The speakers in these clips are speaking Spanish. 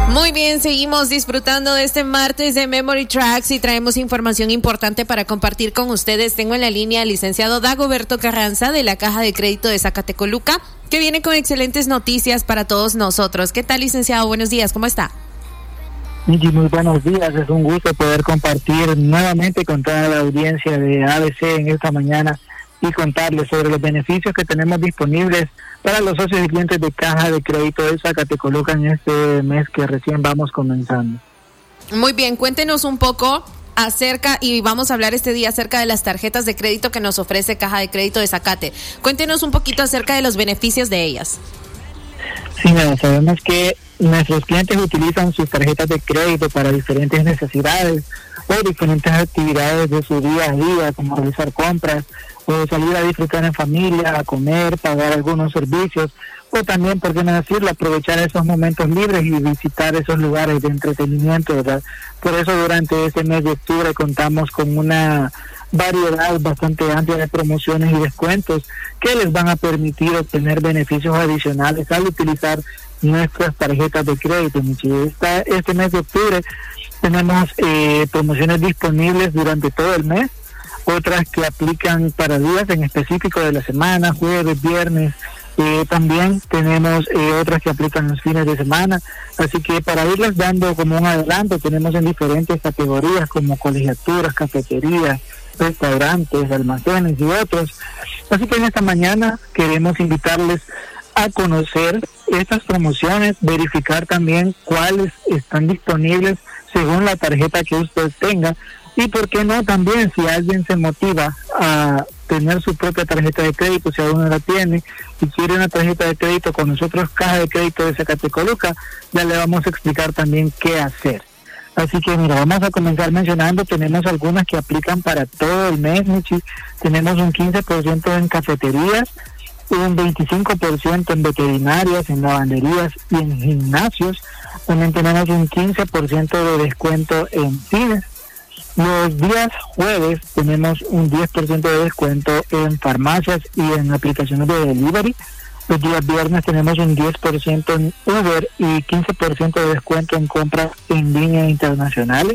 Muy bien, seguimos disfrutando de este martes de Memory Tracks y traemos información importante para compartir con ustedes. Tengo en la línea al licenciado Dagoberto Carranza de la Caja de Crédito de Zacatecoluca, que viene con excelentes noticias para todos nosotros. ¿Qué tal, licenciado? Buenos días, ¿cómo está? Muy buenos días, es un gusto poder compartir nuevamente con toda la audiencia de ABC en esta mañana y contarles sobre los beneficios que tenemos disponibles para los socios y clientes de Caja de Crédito de Zacatecoluca en este mes que recién vamos comenzando. Muy bien, cuéntenos un poco acerca, y vamos a hablar este día acerca de las tarjetas de crédito que nos ofrece Caja de Crédito de Zacate. Cuéntenos un poquito acerca de los beneficios de ellas. Sí, sabemos que nuestros clientes utilizan sus tarjetas de crédito para diferentes necesidades o diferentes actividades de su día a día, como realizar compras o salir a disfrutar en familia, a comer, pagar algunos servicios, o también, por qué no decirlo, aprovechar esos momentos libres y visitar esos lugares de entretenimiento, ¿verdad? Por eso durante este mes de octubre contamos con una variedad bastante amplia de promociones y descuentos que les van a permitir obtener beneficios adicionales al utilizar nuestras tarjetas de crédito. Este mes de octubre tenemos promociones disponibles durante todo el mes, otras que aplican para días en específico de la semana, jueves, viernes. También tenemos otras que aplican los fines de semana, así que para irles dando como un adelanto, tenemos en diferentes categorías como colegiaturas, cafeterías, restaurantes, almacenes y otros. Así que en esta mañana queremos invitarles a conocer estas promociones, verificar también cuáles están disponibles según la tarjeta que usted tenga, y por qué no también, si alguien se motiva a tener su propia tarjeta de crédito, si aún no la tiene y quiere una tarjeta de crédito con nosotros, Caja de Crédito de Zacatecoluca, ya le vamos a explicar también qué hacer. Así que mira, vamos a comenzar mencionando, tenemos algunas que aplican para todo el mes, Michi. Tenemos un 15% en cafeterías, un 25% en veterinarias, en lavanderías y en gimnasios. También tenemos un 15% de descuento en cines. Los días jueves tenemos un 10% de descuento en farmacias y en aplicaciones de delivery. Los días viernes tenemos un 10% en Uber y 15% de descuento en compras en línea internacionales.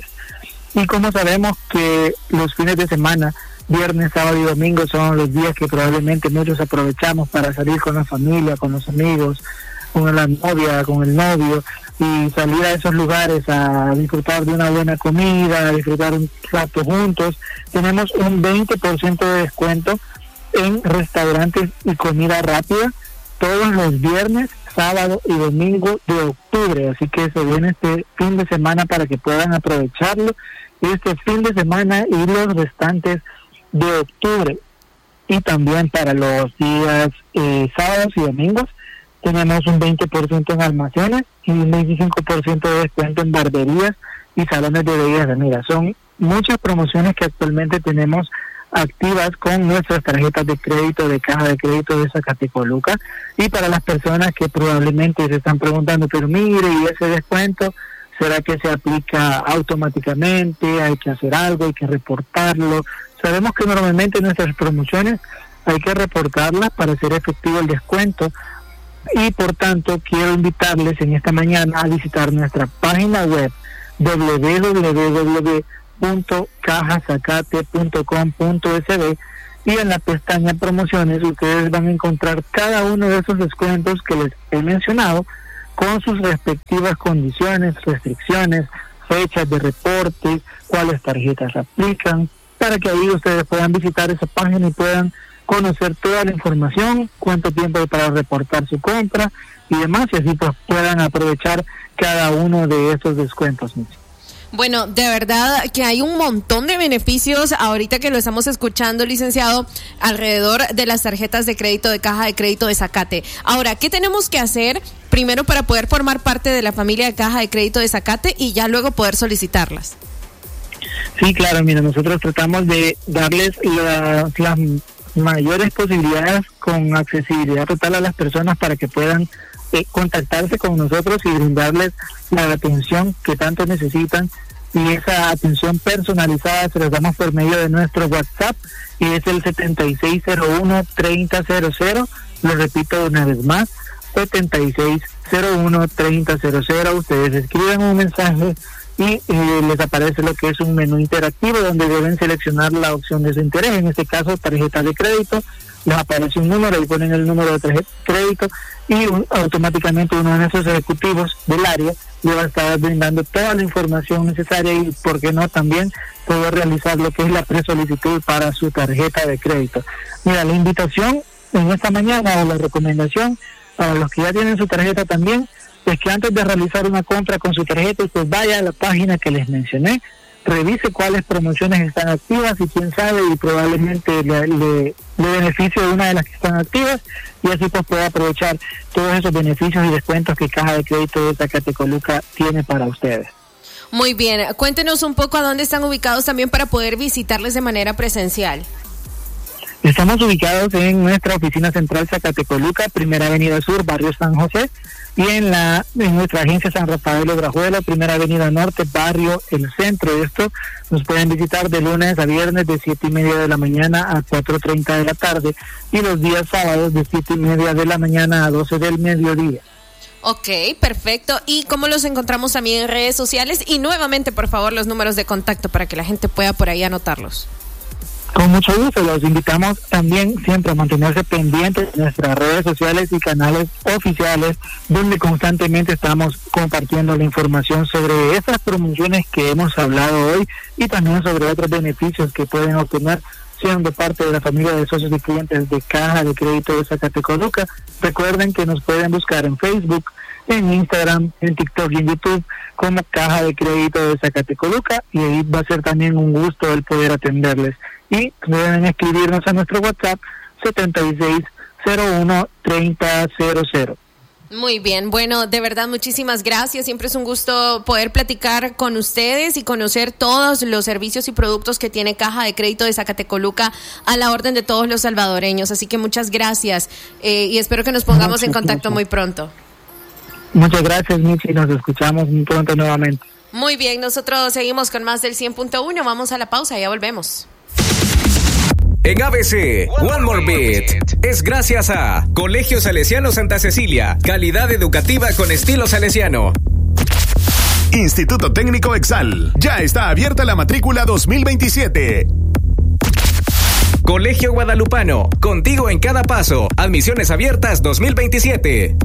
Y como sabemos que los fines de semana, viernes, sábado y domingo, son los días que probablemente muchos aprovechamos para salir con la familia, con los amigos, con la novia, con el novio, y salir a esos lugares a disfrutar de una buena comida, a disfrutar un rato juntos. Tenemos un 20% de descuento en restaurantes y comida rápida todos los viernes, sábado y domingo de octubre, así que se viene este fin de semana para que puedan aprovecharlo este fin de semana y los restantes de octubre. Y también para los días sábados y domingos tenemos un 20% en almacenes y un 25% de descuento en barberías y salones de belleza. Mira, son muchas promociones que actualmente tenemos activas con nuestras tarjetas de crédito de Caja de Crédito de Zacatecoluca. Y para las personas que probablemente se están preguntando, pero mire, ¿y ese descuento será que se aplica automáticamente? ¿Hay que hacer algo? ¿Hay que reportarlo? Sabemos que normalmente nuestras promociones hay que reportarlas para hacer efectivo el descuento, y por tanto quiero invitarles en esta mañana a visitar nuestra página web www.cajazacate.com.sb, y en la pestaña promociones ustedes van a encontrar cada uno de esos descuentos que les he mencionado con sus respectivas condiciones, restricciones, fechas de reporte, cuáles tarjetas aplican, para que ahí ustedes puedan visitar esa página y puedan conocer toda la información, cuánto tiempo hay para reportar su compra y demás, y así pues puedan aprovechar cada uno de esos descuentos. Bueno, de verdad que hay un montón de beneficios ahorita que lo estamos escuchando, licenciado, alrededor de las tarjetas de crédito de Caja de Crédito de Zacate. Ahora, ¿qué tenemos que hacer primero para poder formar parte de la familia de Caja de Crédito de Zacate y ya luego poder solicitarlas? Sí, claro, mira, nosotros tratamos de darles las mayores posibilidades con accesibilidad total a las personas para que puedan contactarse con nosotros y brindarles la atención que tanto necesitan, y esa atención personalizada se las damos por medio de nuestro WhatsApp, y es el 7601-3000, lo repito una vez más, 013000. Ustedes escriben un mensaje y les aparece lo que es un menú interactivo donde deben seleccionar la opción de su interés, en este caso tarjeta de crédito. Les aparece un número y ponen el número de tarjeta de crédito y automáticamente uno de nuestros ejecutivos del área le va a estar brindando toda la información necesaria y, por qué no, también poder realizar lo que es la presolicitud para su tarjeta de crédito. Mira, la invitación en esta mañana o la recomendación para los que ya tienen su tarjeta también es que antes de realizar una compra con su tarjeta, usted vaya a la página que les mencioné, revise cuáles promociones están activas y quién sabe, y probablemente le beneficie de una de las que están activas, y así pues pueda aprovechar todos esos beneficios y descuentos que Caja de Crédito de Zacatecoluca tiene para ustedes. Muy bien, cuéntenos un poco a dónde están ubicados también para poder visitarles de manera presencial. Estamos ubicados en nuestra oficina central Zacatecoluca, Primera Avenida Sur, Barrio San José, y en nuestra agencia San Rafael Obrajuela, Primera Avenida Norte, Barrio El Centro. Esto nos pueden visitar de lunes a viernes de 7:30 de la mañana a 4:30 de la tarde, y los días sábados de 7:30 de la mañana a 12 del mediodía. Ok, perfecto. ¿Y cómo los encontramos también en redes sociales? Y nuevamente, por favor, los números de contacto para que la gente pueda por ahí anotarlos. Con mucho gusto, los invitamos también siempre a mantenerse pendientes de nuestras redes sociales y canales oficiales, donde constantemente estamos compartiendo la información sobre esas promociones que hemos hablado hoy y también sobre otros beneficios que pueden obtener siendo parte de la familia de socios y clientes de Caja de Crédito de Zacatecoluca. Recuerden que nos pueden buscar en Facebook, en Instagram, en TikTok y en YouTube como Caja de Crédito de Zacatecoluca, y ahí va a ser también un gusto el poder atenderles. Y deben escribirnos a nuestro WhatsApp 76013000. Muy bien, bueno, de verdad muchísimas gracias, siempre es un gusto poder platicar con ustedes y conocer todos los servicios y productos que tiene Caja de Crédito de Zacatecoluca a la orden de todos los salvadoreños, así que muchas gracias y espero que nos pongamos en contacto muy pronto. Muchas gracias, Michi, nos escuchamos muy pronto nuevamente. Muy bien, nosotros seguimos con más del 100.1, vamos a la pausa, ya volvemos. En ABC, One More Beat es gracias a Colegio Salesiano Santa Cecilia, calidad educativa con estilo salesiano. Instituto Técnico Exal, ya está abierta la matrícula 2027. Colegio Guadalupano, contigo en cada paso, admisiones abiertas 2027.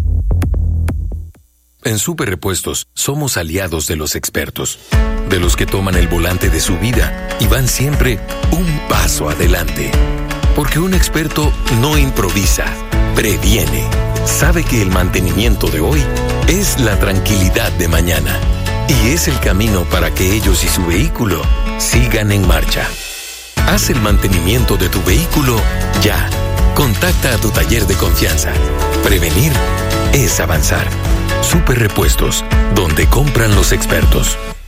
En Super Repuestos somos aliados de los expertos, de los que toman el volante de su vida y van siempre un paso adelante. Porque un experto no improvisa, previene. Sabe que el mantenimiento de hoy es la tranquilidad de mañana y es el camino para que ellos y su vehículo sigan en marcha. Haz el mantenimiento de tu vehículo ya. Contacta a tu taller de confianza. Prevenir es avanzar. Super Repuestos, donde compran los expertos.